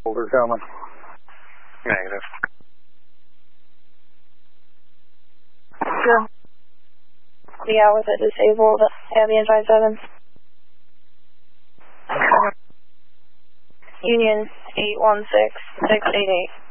Boulder coming. Negative. Sure. Yeah, with it disabled, ambient 57. Union 816688.